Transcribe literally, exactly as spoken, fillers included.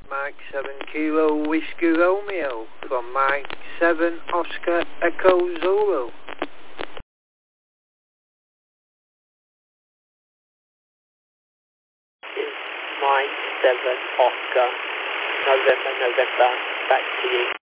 Mike seven Kilo Whiskey Romeo from Mike seven Oscar Echo Zulu. Mike seven Oscar November November, back to you.